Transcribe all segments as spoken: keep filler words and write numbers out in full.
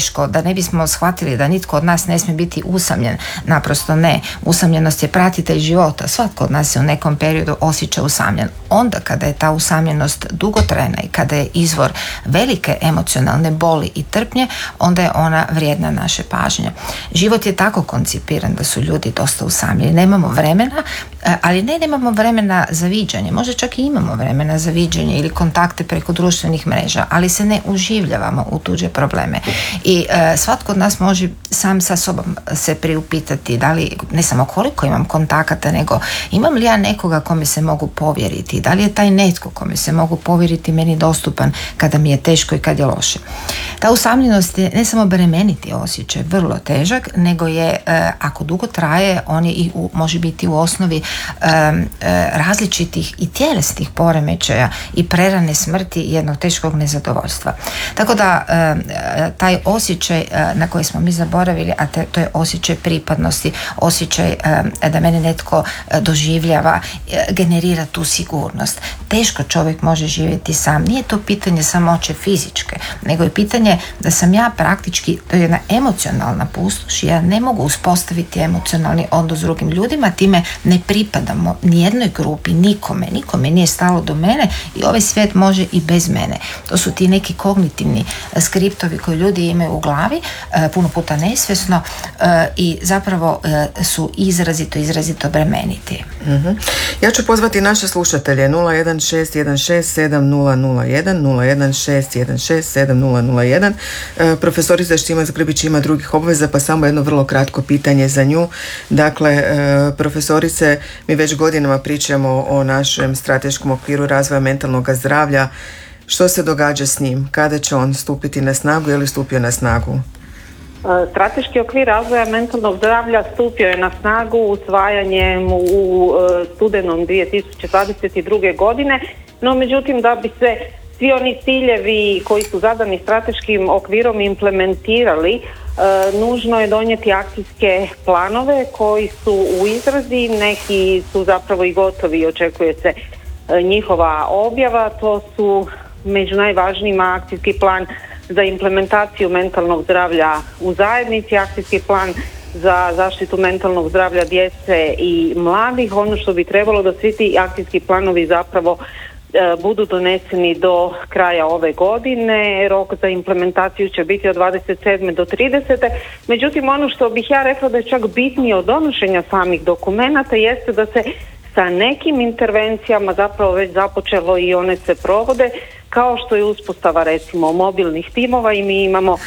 teško, da ne bismo shvatili da nitko od nas ne smije biti usamljen. Naprosto ne. Usamljenost je pratitelj života. Svatko od nas se u nekom periodu osjeća usamljen. Onda kada je ta usamljenost dugotrajna i kada je izvor velike emocionalne boli i trpnje, onda je ona vrijedna naše pažnje. Život je tako koncipiran da su ljudi dosta usamljeni. Nemamo vremena, ali ne nemamo vremena za viđanje. Možda čak i imamo vremena za viđanje ili kontakte preko društvenih mreža, ali se ne uživljavamo u tuđe probleme. I e, svatko od nas može sam sa sobom se priupitati da li, ne samo koliko imam kontakata, nego imam li ja nekoga kome se mogu povjeriti, da li je taj netko kome se mogu povjeriti meni dostupan kada mi je teško i kad je loše. Ta usamljenost je ne samo bremeniti osjećaj, vrlo težak, nego je, e, ako dugo traje, on je i u, može biti u osnovi e, e, različitih i tjelesnih poremećaja i prerane smrti i jednog teškog nezadovoljstva. Tako da e, taj osjećaj e, na koji smo mi zaboravili, a te, to je osjećaj pripadnosti, osjećaj e, da mene netko e, doživljava, e, generira tu sigurnost. Teško čovjek može živjeti sam. Nije to pitanje samoće fizičke, nego je pitanje da sam ja praktički, to je jedna emocionalna pustoš, ja ne mogu uspostaviti emocionalni odnos s drugim ljudima, time ne pripadamo nijednoj grupi, nikome, nikome nije stalo do mene i ovaj svijet može i bez mene. To su ti neki kognitivni skriptovi koji ljudi imaju u glavi, puno puta nesvjesno, i zapravo su izrazito, izrazito bremeniti. Mm-hmm. Ja ću pozvati naše slušatelje nula jedan šest jedan šest sedam nula nula jedan, nula jedan šest jedan šest sedam nula nula jedan. Profesorica Štima Zgrbić ima drugih obveza, pa samo jedno vrlo kratko pitanje za nju. Dakle, profesorice, mi već godinama pričamo o našem strateškom okviru razvoja mentalnog zdravlja. Što se događa s njim? Kada će on stupiti na snagu ili stupio na snagu? Strateški okvir razvoja mentalnog zdravlja stupio je na snagu usvajanjem u studenom dvije tisuće dvadeset druge. godine, no međutim da bi se svi oni ciljevi koji su zadani strateškim okvirom implementirali, nužno je donijeti akcijske planove koji su u izradi, neki su zapravo i gotovi i očekuje se njihova objava. To su među najvažnijima akcijski plan za implementaciju mentalnog zdravlja u zajednici, akcijski plan za zaštitu mentalnog zdravlja djece i mladih. Ono što bi trebalo da svi ti akcijski planovi zapravo e, budu doneseni do kraja ove godine. Rok za implementaciju će biti od dvadeset sedme do tridesete. Međutim, ono što bih ja rekla da je čak bitnije od donošenja samih dokumenata jeste da se sa nekim intervencijama zapravo već započelo i one se provode, kao što je uspostava recimo mobilnih timova, i mi imamo uh,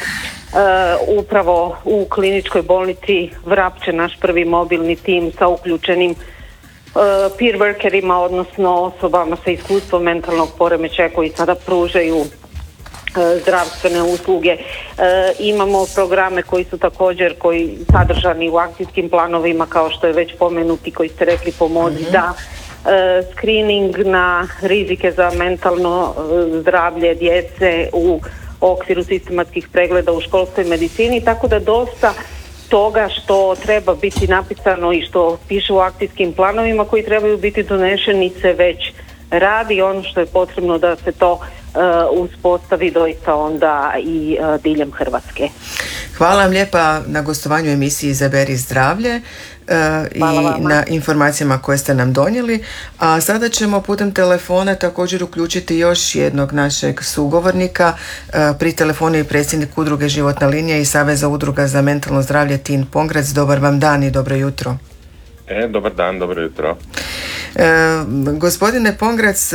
upravo u kliničkoj bolnici Vrapče naš prvi mobilni tim sa uključenim uh, peer workerima, odnosno osobama sa iskustvom mentalnog poremećaja koji sada pružaju uh, zdravstvene usluge. Uh, imamo programe koji su također koji sadržani u akcijskim planovima, kao što je već pomenuti, koji ste rekli pomozi mm-hmm. da screening na rizike za mentalno zdravlje djece u okviru sistematskih pregleda u školskoj medicini, tako da dosta toga što treba biti napisano i što piše u akcijskim planovima koji trebaju biti donešeni se već radi. Ono što je potrebno da se to uh, uspostavi doista onda i uh, diljem Hrvatske. Hvala vam lijepa na gostovanju emisiji Izaberi zdravlje uh, i na informacijama koje ste nam donijeli. A sada ćemo putem telefona također uključiti još jednog našeg sugovornika. Uh, pri telefonu je predsjednik udruge Životna linija i Saveza udruga za mentalno zdravlje Tin Pongrac. Dobar vam dan i dobro jutro. E, dobar dan, dobro jutro. Uh, gospodine Pongrac,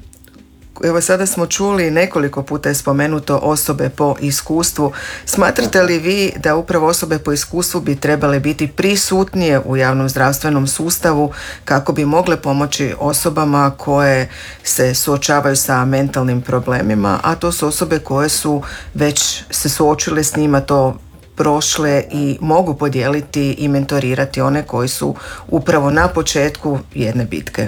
evo sada smo čuli, nekoliko puta je spomenuto osobe po iskustvu. Smatrate li vi da upravo osobe po iskustvu bi trebale biti prisutnije u javnom zdravstvenom sustavu kako bi mogle pomoći osobama koje se suočavaju sa mentalnim problemima, a to su osobe koje su već se suočile s njima, to prošle i mogu podijeliti i mentorirati one koji su upravo na početku jedne bitke?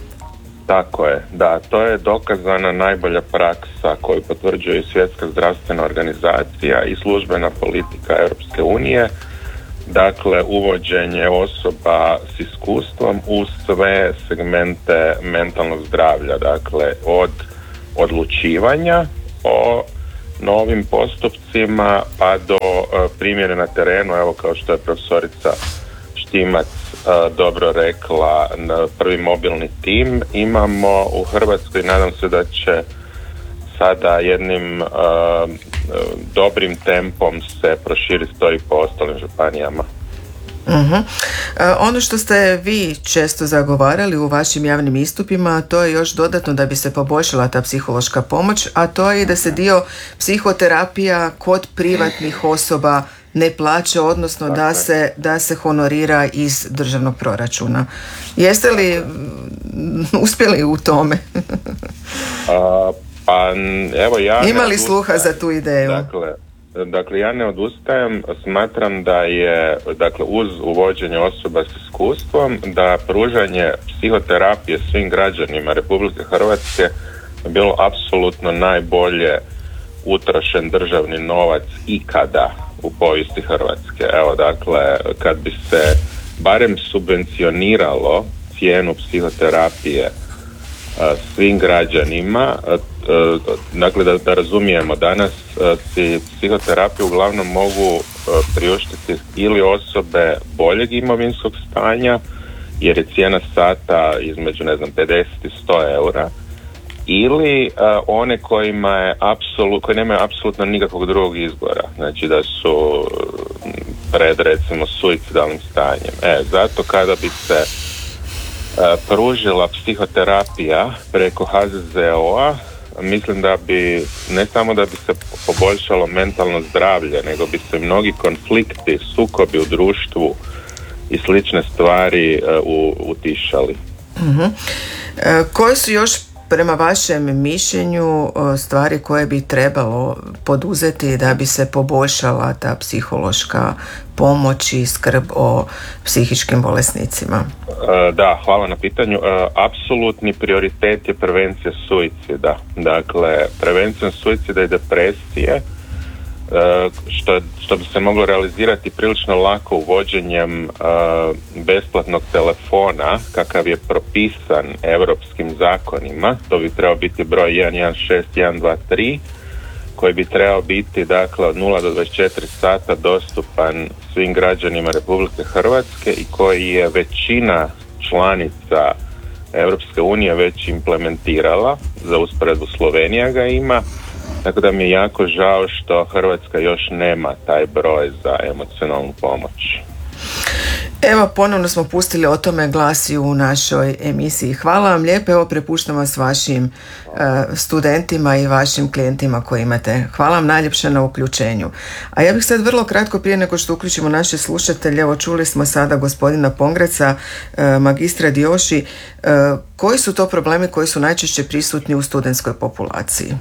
Tako je, da, to je dokazana najbolja praksa koju potvrđuje Svjetska zdravstvena organizacija i službena politika Europske unije. Dakle, uvođenje osoba s iskustvom u sve segmente mentalnog zdravlja, dakle od odlučivanja o novim postupcima pa do primjere na terenu, evo kao što je profesorica Štimac dobro rekla, prvi mobilni tim imamo u Hrvatskoj. Nadam se da će sada jednim uh, dobrim tempom se proširiti to i po ostalim županijama. Uh-huh. Uh, ono što ste vi često zagovarali u vašim javnim istupima, to je još dodatno da bi se poboljšala ta psihološka pomoć, a to je da se dio psihoterapija kod privatnih osoba ne plaća, odnosno dakle. da se, da se honorira iz državnog proračuna. Jeste li uspjeli u tome? uh, pa evo ja Ima li sluha za tu ideju? Dakle, Dakle, ja ne odustajem, smatram da je, dakle, uz uvođenje osoba s iskustvom, da pružanje psihoterapije svim građanima Republike Hrvatske bilo apsolutno najbolje utrošen državni novac ikada u povijesti Hrvatske. Evo, dakle, kad bi se barem subvencioniralo cijenu psihoterapije svim građanima, dakle da, da razumijemo, danas si psihoterapiju uglavnom mogu priuštiti ili osobe boljeg imovinskog stanja, jer je cijena sata između, ne znam, pedeset i sto eura, ili uh, one kojima je apsolut, koji nemaju apsolutno nikakvog drugog izbora, znači da su pred, recimo, suicidalnim stanjem. E, zato kada bi se pružila psihoterapija preko H Z Z O-a, mislim da bi, ne samo da bi se poboljšalo mentalno zdravlje, nego bi se mnogi konflikti, sukobi u društvu i slične stvari uh, utišali. Uh-huh. E, koje su još prema vašem mišljenju stvari koje bi trebalo poduzeti da bi se poboljšala ta psihološka pomoć i skrb o psihičkim bolesnicima? Da, hvala na pitanju. Apsolutni prioritet je prevencija suicida. Dakle, prevencijom suicida i depresije, što, što bi se moglo realizirati prilično lako uvođenjem uh, besplatnog telefona kakav je propisan europskim zakonima. To bi trebao biti broj jedan jedan šest jedan dva tri, koji bi trebao biti, dakle, od nula do dvadeset četiri sata dostupan svim građanima Republike Hrvatske i koji je većina članica Europske unije već implementirala. Za usporedbu Slovenija ga ima. Tako da mi je jako žao što Hrvatska još nema taj broj za emocionalnu pomoć. Evo, ponovno smo pustili o tome glas i u našoj emisiji. Hvala vam lijepo, evo prepuštam vas vašim uh, studentima i vašim klijentima koji imate. Hvala vam najljepše na uključenju. A ja bih sad vrlo kratko, prije nego što uključimo naše slušatelje, evo čuli smo sada gospodina Pongreca, uh, magistra Dioši, uh, koji su to problemi koji su najčešće prisutni u studentskoj populaciji?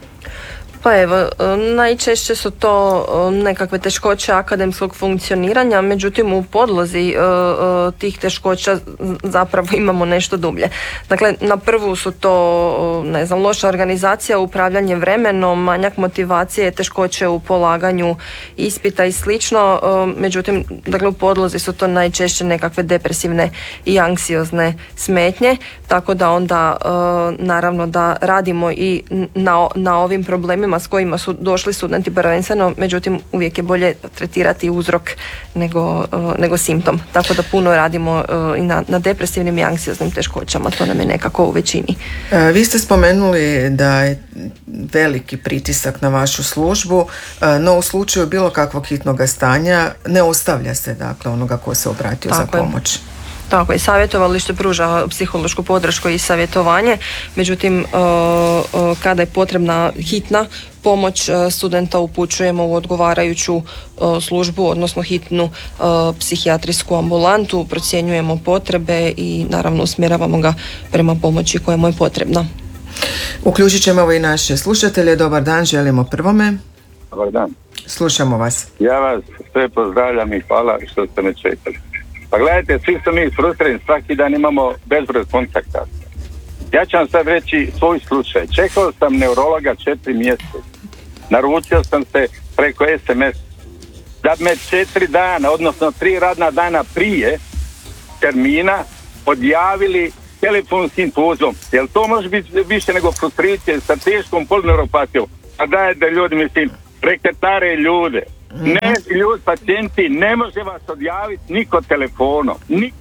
Pa evo, najčešće su to nekakve teškoće akademskog funkcioniranja, međutim u podlozi uh, tih teškoća zapravo imamo nešto dublje. Dakle, na prvu su to, ne znam, loša organizacija, upravljanje vremenom, manjak motivacije, teškoće u polaganju ispita i slično, uh, međutim, dakle, u podlozi su to najčešće nekakve depresivne i anksiozne smetnje, tako da onda uh, naravno da radimo i na, na ovim problemima s kojima su došli studenti prvenstveno, međutim uvijek je bolje tretirati uzrok nego, uh, nego simptom. Tako da puno radimo uh, i na, na depresivnim i anksioznim teškoćama, to nam je nekako u većini. E, vi ste spomenuli da je veliki pritisak na vašu službu, e, no u slučaju bilo kakvog hitnog stanja ne ostavlja se, dakle, onoga ko se obratio Tako za pomoć. Je. Tako je, savjetovalište pruža psihološku podršku i savjetovanje, međutim kada je potrebna hitna pomoć studenta upućujemo u odgovarajuću službu, odnosno hitnu psihijatrijsku ambulantu, procjenjujemo potrebe i naravno usmjeravamo ga prema pomoći koja mu je potrebna. Uključit ćemo ovo i naše slušatelje. Dobar dan, želimo prvome. Dobar dan. Slušamo vas. Ja vas sve pozdravljam i hvala što ste me čekali. Pa gledajte, svi smo mi frustrirani, svaki dan imamo bezbroj kontakta. Ja ću vam sad reći svoj slučaj. Čekao sam neurologa četiri mjeseca. Naručio sam se preko es em es. Da me četiri dana, odnosno tri radna dana prije termina odjavili telefonskim pozivom. Jel to može biti više nego frustracije sa teškom polineuropatijom? A dajte ljudi, mislim, reketare ljude. Ne, ljudi, pacijenti, ne može vas odjaviti niko telefonom. Ni...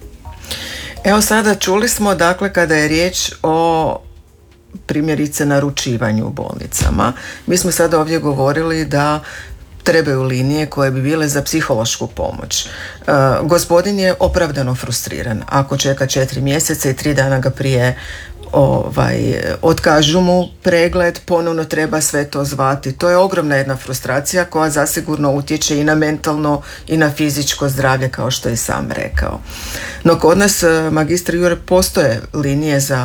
Evo sada čuli smo, dakle, kada je riječ o primjerice naručivanju u bolnicama, mi smo sada ovdje govorili da trebaju linije koje bi bile za psihološku pomoć. E, gospodin je opravdano frustriran ako čeka četiri mjeseca i tri dana ga prije ovaj, otkažu mu pregled, ponovno treba sve to zvati. To je ogromna jedna frustracija koja zasigurno utječe i na mentalno i na fizičko zdravlje, kao što je sam rekao. No kod nas, magistre Jure, postoje linije za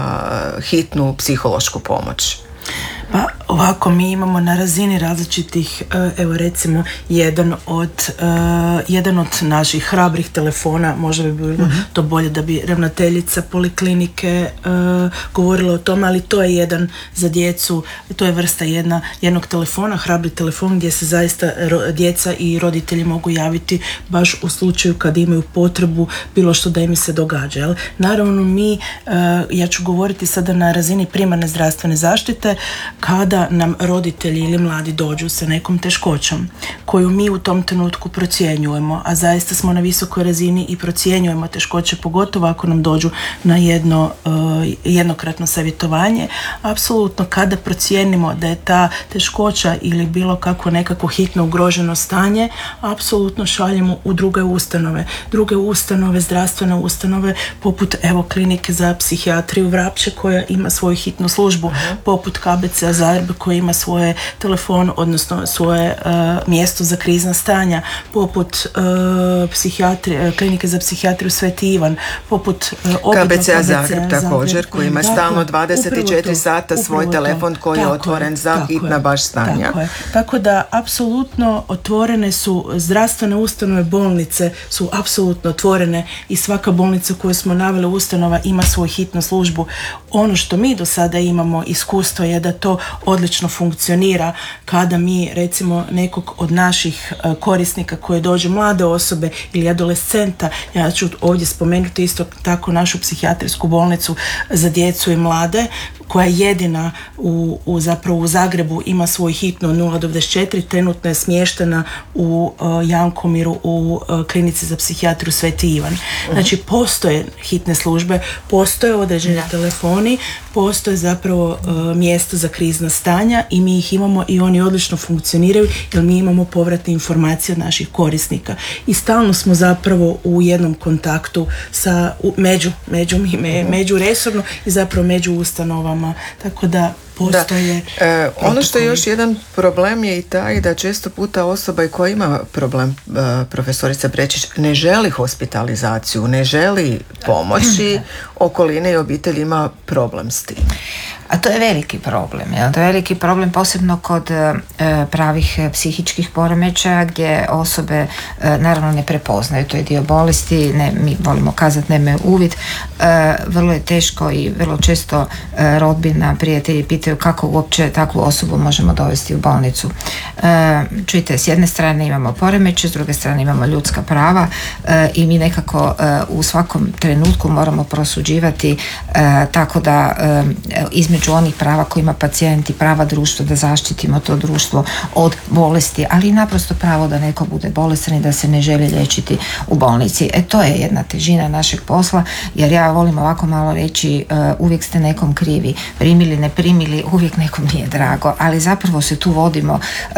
hitnu psihološku pomoć. Pa ovako, mi imamo na razini različitih, evo recimo jedan od, uh, jedan od naših hrabrih telefona, možda bi bilo uh-huh. to bolje da bi ravnateljica poliklinike uh, govorila o tome, ali to je jedan za djecu, to je vrsta jedna, jednog telefona, hrabri telefon gdje se zaista ro, djeca i roditelji mogu javiti baš u slučaju kad imaju potrebu bilo što da im se događa. Jel? Naravno mi, uh, ja ću govoriti sada na razini primarne zdravstvene zaštite, kada nam roditelji ili mladi dođu sa nekom teškoćom koju mi u tom trenutku procjenjujemo, a zaista smo na visokoj razini i procjenjujemo teškoće, pogotovo ako nam dođu na jedno uh, jednokratno savjetovanje, apsolutno kada procijenimo da je ta teškoća ili bilo kako nekako hitno ugroženo stanje, apsolutno šaljemo u druge ustanove. Druge ustanove, zdravstvene ustanove, poput evo klinike za psihijatriju Vrapče koja ima svoju hitnu službu, uh-huh. poput K B C Zagreb koji ima svoje telefon, odnosno svoje uh, mjesto za krizna stanja, poput uh, psihijatri, klinike za psihijatriju Sveti Ivan, poput uh, K B C Zagreb također, koji ima stalno dvadeset četiri sata svoj telefon koji je otvoren za hitna baš stanja. Tako, tako da apsolutno otvorene su zdravstvene ustanove, bolnice su apsolutno otvorene i svaka bolnica koju smo naveli ustanova ima svoju hitnu službu. Ono što mi do sada imamo iskustvo je da to odlično funkcionira kada mi recimo nekog od naših korisnika koje dođe, mlade osobe ili adolescenta, ja ću ovdje spomenuti isto tako našu psihijatrijsku bolnicu za djecu i mlade koja jedina u, u zapravo u Zagrebu ima svoj hitnu nula do dvadeset četiri, trenutno je smještena u uh, Jankomiru u uh, klinici za psihijatriju Sveti Ivan. Znači postoje hitne službe, postoje određeni telefoni, postoje zapravo uh, mjesto za krizna stanja i mi ih imamo i oni odlično funkcioniraju jer mi imamo povratne informacije od naših korisnika i stalno smo zapravo u jednom kontaktu sa u, među, među, me, među resorno i zapravo među ustanovama, tako da postoje. Da. E, ono što je još jedan problem je i taj da često puta osoba koja ima problem, e, profesorica Brečić, ne želi hospitalizaciju, ne želi pomoći, okoline i obitelj ima problem s tim. A to je veliki problem. Jel? To je veliki problem posebno kod e, pravih psihičkih poremećaja gdje osobe e, naravno ne prepoznaju. To je dio bolesti, ne, mi volimo kazati nemaju uvid. E, vrlo je teško i vrlo često e, rodbina, prijatelji pitaju kako uopće takvu osobu možemo dovesti u bolnicu. E, čujte, s jedne strane imamo poremeće, s druge strane imamo ljudska prava e, i mi nekako e, u svakom trenutku moramo prosuđivati e, tako da e, između među onih prava koje ima pacijent i prava društva da zaštitimo to društvo od bolesti, ali i naprosto pravo da neko bude bolestan i da se ne želi liječiti u bolnici. E to je jedna težina našeg posla, jer ja volim ovako malo reći uh, uvijek ste nekom krivi, primili, ne primili, uvijek nekom nije drago, ali zapravo se tu vodimo uh,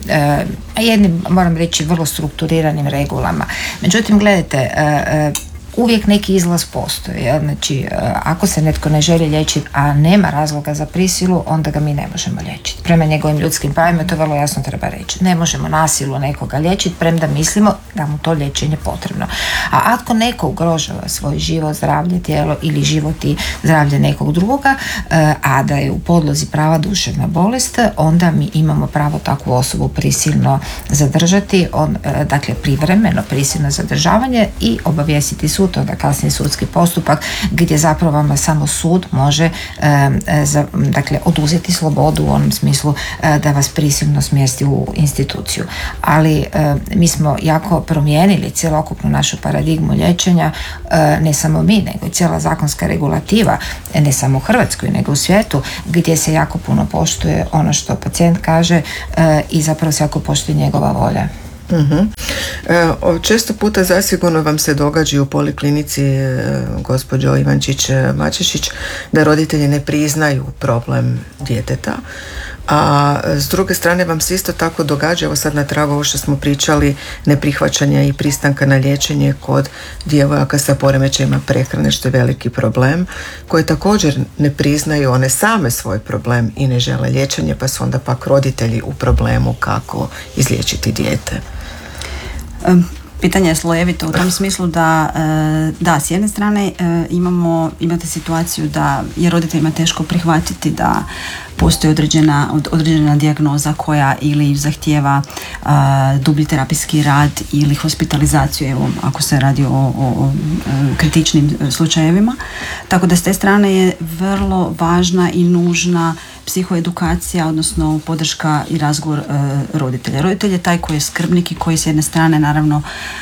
uh, jednim, moram reći, vrlo strukturiranim regulama. Međutim, gledajte, uh, uh, uvijek neki izlaz postoji. Ja? Znači, ako se netko ne želi liječiti, a nema razloga za prisilu, onda ga mi ne možemo liječiti. Prema njegovim ljudskim pravima to vrlo jasno treba reći. Ne možemo nasilu nekoga liječiti, premda mislimo da mu to liječenje potrebno. A ako neko ugrožava svoj život, zdravlje, tijelo ili život i zdravlje nekog drugoga, a da je u podlozi prava duševna bolest, onda mi imamo pravo takvu osobu prisilno zadržati, on, dakle privremeno prisilno zadržavanje i obavijestiti sud, to da kasnije sudski postupak gdje zapravo vama samo sud može e, za, dakle oduzeti slobodu u onom smislu e, da vas prisilno smjesti u instituciju. Ali e, mi smo jako promijenili cjelokupnu našu paradigmu liječenja, e, ne samo mi, nego i cijela zakonska regulativa, ne samo u Hrvatskoj, nego u svijetu, gdje se jako puno poštuje ono što pacijent kaže e, i zapravo se jako poštuje njegova volja. Uh-huh. E, često puta zasigurno vam se događa u poliklinici, e, gospođo Ivančić-Mačešić, da roditelji ne priznaju problem djeteta, a s druge strane vam se isto tako događa, evo sad na tragu ovo što smo pričali, neprihvaćanja i pristanka na liječenje kod djevojaka sa poremećajima prehrane, što je veliki problem, koje također ne priznaju one same svoj problem i ne žele liječenje, pa su onda pak roditelji u problemu kako izliječiti dijete. Pitanje je slojevito u tom smislu da, da, s jedne strane imamo, imate situaciju da je roditeljima teško prihvatiti da postoji određena, određena dijagnoza koja ili zahtijeva uh, dublji terapijski rad ili hospitalizaciju, evo, ako se radi o, o, o kritičnim slučajevima. Tako da s te strane je vrlo važna i nužna psihoedukacija, odnosno podrška i razgovor e, roditelja. Roditelj je taj koji je skrbnik i koji s jedne strane naravno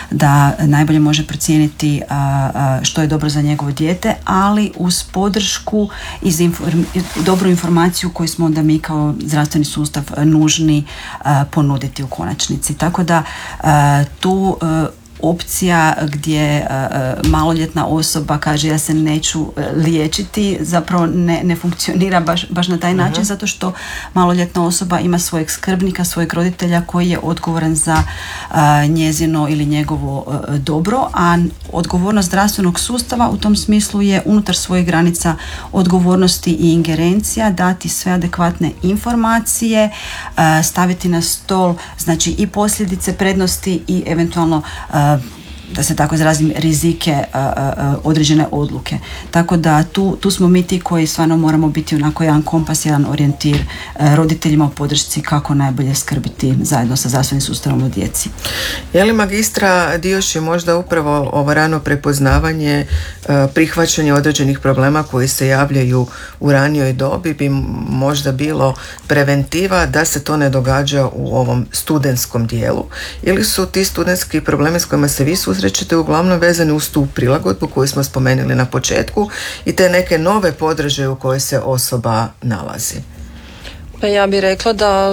da najbolje može procijeniti a, a, što je dobro za njegovo dijete, ali uz podršku i za inform, dobru informaciju koju smo onda mi kao zdravstveni sustav nužni a, ponuditi u konačnici. Tako da a, tu a, opcija gdje uh, maloljetna osoba kaže ja se neću uh, liječiti, zapravo ne, ne funkcionira baš, baš na taj način, uh-huh. zato što maloljetna osoba ima svojeg skrbnika, svojeg roditelja koji je odgovoran za uh, njezino ili njegovo uh, dobro, a odgovornost zdravstvenog sustava u tom smislu je unutar svojih granica odgovornosti i ingerencija dati sve adekvatne informacije, uh, staviti na stol znači i posljedice, prednosti i eventualno uh, da se tako izrazim, rizike a, a, određene odluke. Tako da tu, tu smo mi ti koji stvarno moramo biti onako jedan kompas, jedan orijentir a, roditeljima u podršci kako najbolje skrbiti zajedno sa zdravstvenim sustavom o djeci. Je li magistra Dioš je možda upravo ovo rano prepoznavanje, a, prihvaćanje određenih problema koji se javljaju u ranijoj dobi bi možda bilo preventiva da se to ne događa u ovom studentskom dijelu? Ili su ti studentski problemi s kojima se vi susrećete uglavnom vezani uz tu prilagodbu koju smo spomenuli na početku i te neke nove podržaje u kojoj se osoba nalazi? Pa ja bih rekla da,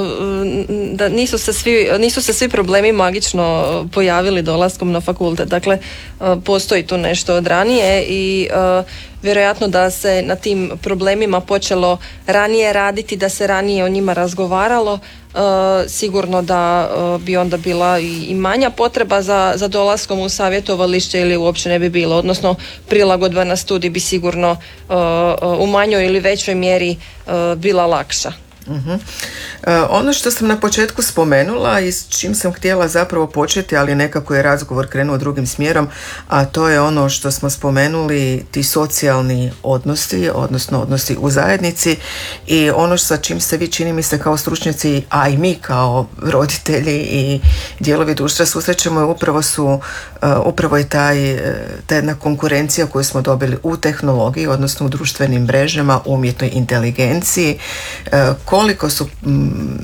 da nisu, se svi, nisu se svi problemi magično pojavili dolaskom na fakultet. Dakle, postoji tu nešto od ranije i uh, vjerojatno da se na tim problemima počelo ranije raditi, da se ranije o njima razgovaralo, uh, sigurno da uh, bi onda bila i, i manja potreba za, za dolaskom u savjetovalište ili uopće ne bi bilo. Odnosno, prilagodba na studij bi sigurno uh, uh, u manjoj ili većoj mjeri uh, bila lakša. Uh-huh. Uh, ono što sam na početku spomenula i s čim sam htjela zapravo početi, ali nekako je razgovor krenuo drugim smjerom, a to je ono što smo spomenuli, ti socijalni odnosi, odnosno odnosi u zajednici i ono sa čim se vi, čini mi se, kao stručnjaci, a i mi kao roditelji i dijelovi društva susrećemo, upravo su uh, upravo je taj, ta jedna konkurencija koju smo dobili u tehnologiji, odnosno u društvenim mrežama, umjetnoj inteligenciji. Uh, koliko su m,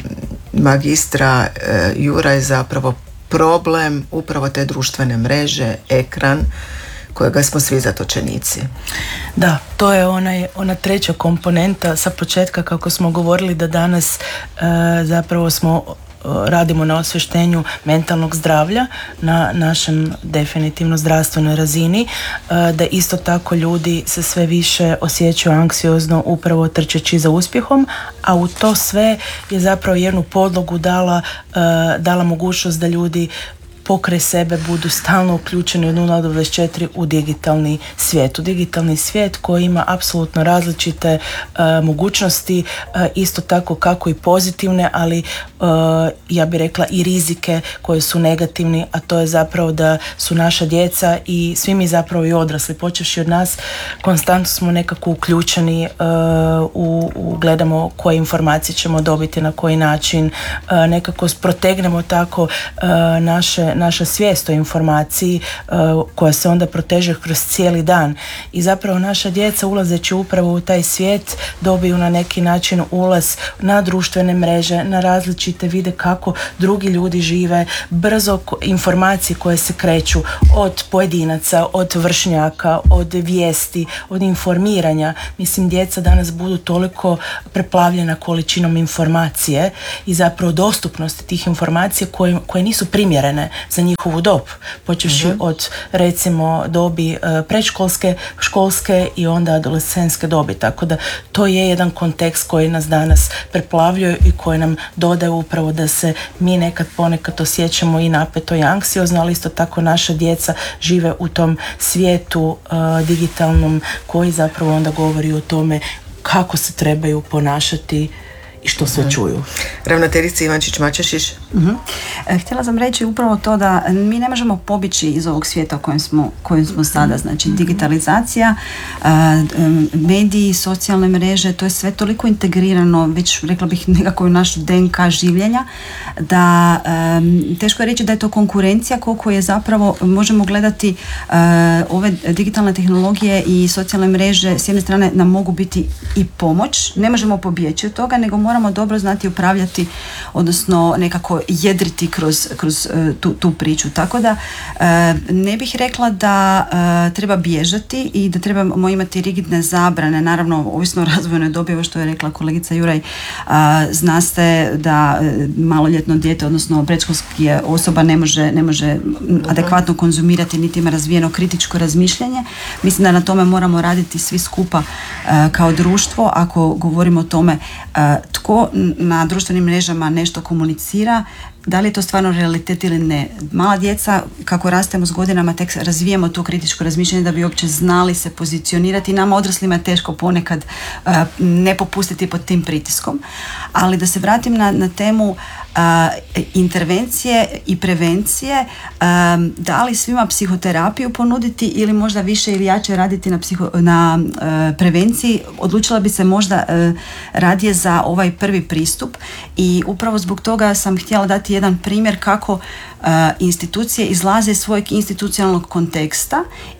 magistra e, Juraj zapravo problem upravo te društvene mreže, ekran kojega smo svi zatočenici. Da, to je onaj, ona treća komponenta sa početka kako smo govorili da danas e, zapravo smo radimo na osvještenju mentalnog zdravlja na našem definitivno zdravstvenoj razini, da isto tako ljudi se sve više osjećaju anksiozno upravo trčeći za uspjehom, a u to sve je zapravo jednu podlogu dala, dala mogućnost da ljudi pokraj sebe budu stalno uključeni od nula do dvadeset četiri u digitalni svijet. U digitalni svijet koji ima apsolutno različite uh, mogućnosti, uh, isto tako kako i pozitivne, ali uh, ja bih rekla i rizike koje su negativni, a to je zapravo da su naša djeca i svi mi zapravo i odrasli, počevši od nas, konstantno smo nekako uključeni uh, u, u gledamo koje informacije ćemo dobiti, na koji način, uh, nekako protegnemo tako uh, naše naša svijest o informaciji uh, koja se onda proteže kroz cijeli dan i zapravo naša djeca ulazeći upravo u taj svijet dobiju na neki način ulaz na društvene mreže, na različite, vide kako drugi ljudi žive, brzo informacije koje se kreću od pojedinaca, od vršnjaka, od vijesti, od informiranja. Mislim, djeca danas budu toliko preplavljena količinom informacije i zapravo dostupnosti tih informacija koje, koje nisu primjerene za njihovu dob, počevši uh-huh. od recimo dobi predškolske, školske i onda adolescentske dobi. Tako da to je jedan kontekst koji nas danas preplavljuje i koji nam dodaje upravo da se mi nekad ponekad osjećamo i napeto i anksiozno, ali isto tako naša djeca žive u tom svijetu uh, digitalnom koji zapravo onda govori o tome kako se trebaju ponašati i što sve čuju. Ravnateljica Ivančić-Mačešić. Uh-huh. Htjela sam reći upravo to da mi ne možemo pobjeći iz ovog svijeta u kojem smo, kojem smo sada. Znači digitalizacija, mediji, socijalne mreže, to je sve toliko integrirano, već rekla bih nekako u naš D N K življenja, da um, teško je reći da je to konkurencija, koliko je zapravo, možemo gledati uh, ove digitalne tehnologije i socijalne mreže, s jedne strane nam mogu biti i pomoć, ne možemo pobjeći od toga, nego moramo moramo dobro znati upravljati, odnosno nekako jedriti kroz, kroz uh, tu, tu priču. Tako da uh, ne bih rekla da uh, treba bježati i da trebamo imati rigidne zabrane, naravno ovisno o razvojnoj dobi, ovo što je rekla kolegica Juraj, uh, zna se da uh, maloljetno dijete, odnosno predškolski osoba ne može, ne može uh-huh. adekvatno konzumirati niti ima razvijeno kritičko razmišljanje. Mislim da na tome moramo raditi svi skupa uh, kao društvo. Ako govorimo o tome uh, tko na društvenim mrežama nešto komunicira, da li je to stvarno realitet ili ne. Mala djeca, kako rastemo s godinama, tek razvijemo to kritičko razmišljanje da bi uopće znali se pozicionirati. Nama odraslima je teško ponekad uh, ne popustiti pod tim pritiskom. Ali da se vratim na, na temu uh, intervencije i prevencije, um, da li svima psihoterapiju ponuditi ili možda više ili jače raditi na, psiho, na uh, prevenciji, odlučila bi se možda uh, radije za ovaj prvi pristup i upravo zbog toga sam htjela dati jedan primjer kako uh, institucije izlaze iz svojeg institucionalnog konteksta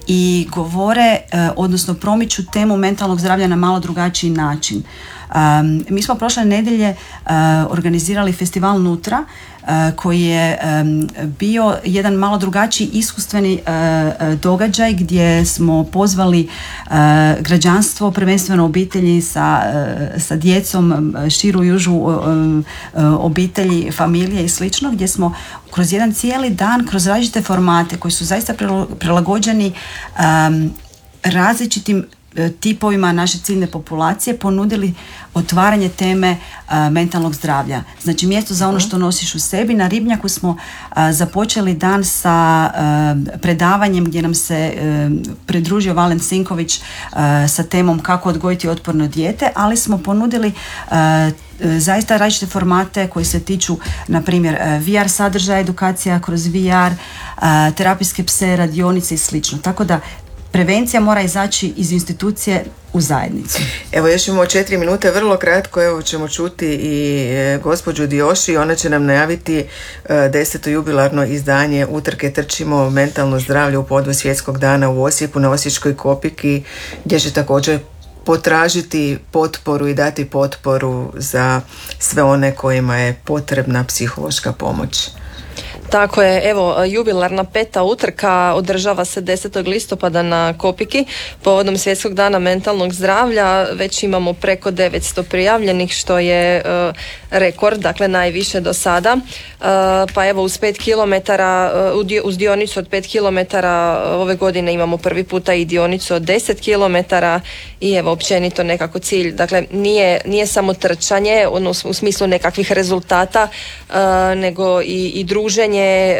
i govore, uh, odnosno promiču temu mentalnog zdravlja na malo drugačiji način. Um, mi smo prošle nedjelje uh, organizirali festival Nutra uh, koji je um, bio jedan malo drugačiji iskustveni uh, događaj gdje smo pozvali uh, građanstvo, prvenstveno obitelji sa, uh, sa djecom, širu i užu uh, uh, obitelji, familije i slično, gdje smo kroz jedan cijeli dan, kroz različite formate koji su zaista prilagođeni um, različitim tipovima naše ciljne populacije ponudili otvaranje teme a, mentalnog zdravlja. Znači mjesto za ono što nosiš u sebi. Na Ribnjaku smo a, započeli dan sa a, predavanjem gdje nam se a, pridružio Valen Sinković a, sa temom kako odgojiti otporno dijete, ali smo ponudili a, zaista različite formate koji se tiču, na primjer, V R sadržaja, edukacija kroz V R, a, terapijske pse, radionice i slično. Tako da prevencija mora izaći iz institucije u zajednicu. Evo još imamo četiri minute, vrlo kratko, evo ćemo čuti i e, gospođu Dioši, ona će nam najaviti e, deseto jubilarno izdanje Utrke trčimo mentalno zdravlje u podvu svjetskog dana u Osijeku na Osječkoj Kopiki, gdje će također potražiti potporu i dati potporu za sve one kojima je potrebna psihološka pomoć. Tako je, evo, jubilarna peta utrka održava se desetog listopada na Kopiki povodom Svjetskog dana mentalnog zdravlja. Već imamo preko devetsto prijavljenih, što je uh, rekord, dakle najviše do sada. Uh, pa evo, uz pet kilometara, uh, uz dionicu od pet kilometara ove godine imamo prvi puta i dionicu od deset kilometara i evo, općenito nekako cilj. Dakle, nije, nije samo trčanje, ono u smislu nekakvih rezultata, uh, nego i, i druženje,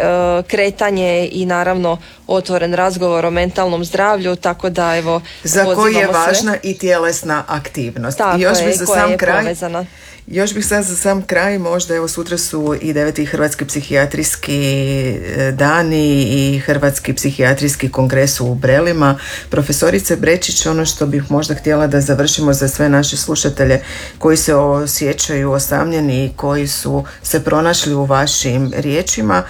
kretanje i naravno otvoren razgovor o mentalnom zdravlju, tako da evo za koji je važna sve. I tjelesna aktivnost. Tako I još je, bih za koja sam je kraj povezana. Još bih sad za sam kraj, možda evo sutra su i deveti Hrvatski psihijatrijski dani i Hrvatski psihijatrijski kongres u Brelima. Profesorice Brečić, ono što bih možda htjela da završimo za sve naše slušatelje koji se osjećaju osamljeni i koji su se pronašli u vašim riječima,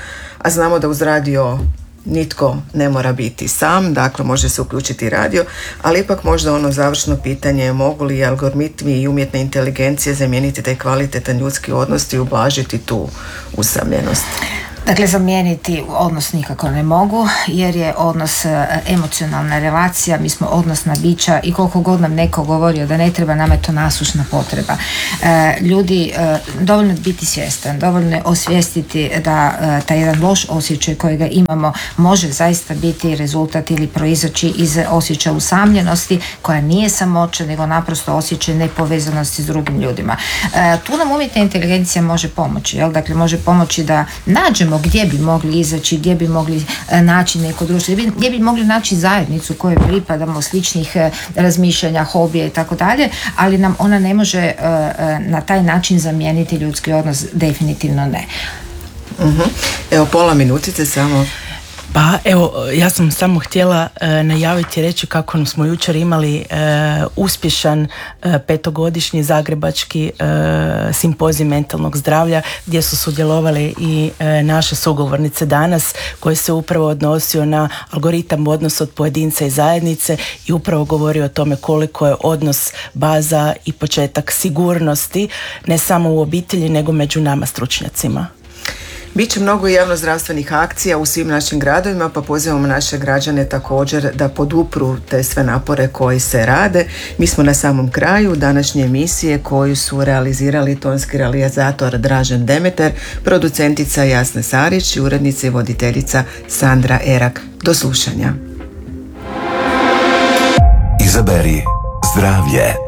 a znamo da uz radio nitko ne mora biti sam, dakle može se uključiti radio, ali ipak možda ono završno pitanje, mogu li algoritmi i umjetne inteligencije zamijeniti taj kvalitetan ljudski odnos i ublažiti tu usamljenost? Dakle, zamijeniti odnos nikako ne mogu, jer je odnos emocionalna relacija, mi smo odnosna bića i koliko god nam neko govorio da ne treba, nama je to nasušna potreba. E, ljudi, e, dovoljno je biti svjestan, dovoljno je osvijestiti da e, taj jedan loš osjećaj kojega imamo može zaista biti rezultat ili proizaći iz osjećaja usamljenosti, koja nije samoća, nego naprosto osjećaj nepovezanosti s drugim ljudima. E, tu nam umjetna inteligencija može pomoći, jel? Dakle, može pomoći da nađemo gdje bi mogli izaći, gdje bi mogli naći neko društvo, gdje bi, gdje bi mogli naći zajednicu kojoj pripadamo, sličnih razmišljanja, hobija i tako dalje, ali nam ona ne može na taj način zamijeniti ljudski odnos, definitivno ne. Uh-huh. Evo, pola minutice samo. Pa evo, ja sam samo htjela e, najaviti i reći kako smo jučer imali e, uspješan e, petogodišnji zagrebački e, simpozij mentalnog zdravlja gdje su sudjelovali i e, naše sugovornice danas, koji se upravo odnosio na algoritam odnos od pojedinca i zajednice i upravo govori o tome koliko je odnos baza i početak sigurnosti, ne samo u obitelji nego među nama stručnjacima. Biće mnogo javnozdravstvenih akcija u svim našim gradovima, pa pozivamo naše građane također da podupru te sve napore koji se rade. Mi smo na samom kraju današnje emisije koju su realizirali tonski realizator Dražen Demeter, producentica Jasna Sarić i urednica i voditeljica Sandra Erak. Do slušanja. Izaberi zdravlje.